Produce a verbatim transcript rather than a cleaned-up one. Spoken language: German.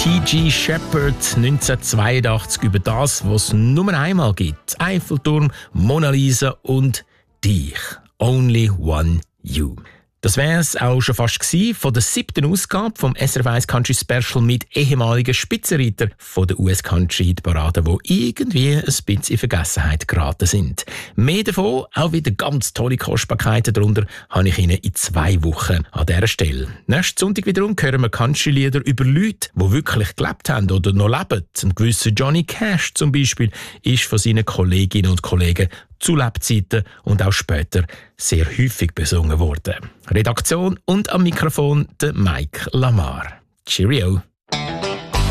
T G Shepard neunzehnhundertzweiundachtzig über das, was es nur einmal gibt. Eiffelturm, Mona Lisa und dich. Only One You. Das wäre es auch schon fast gewesen von der siebten Ausgabe vom S R F eins Country Special mit ehemaligen Spitzenreiter von der U S Country Hitparade, die irgendwie ein bisschen in Vergessenheit geraten sind. Mehr davon, auch wieder ganz tolle Kostbarkeiten darunter, habe ich Ihnen in zwei Wochen an dieser Stelle. Nächsten Sonntag wiederum hören wir Country-Lieder über Leute, die wirklich gelebt haben oder noch leben. Ein gewisser Johnny Cash zum Beispiel ist von seinen Kolleginnen und Kollegen zu Lebzeiten und auch später sehr häufig besungen worden. Redaktion und am Mikrofon der Mike Lamar. Cheerio!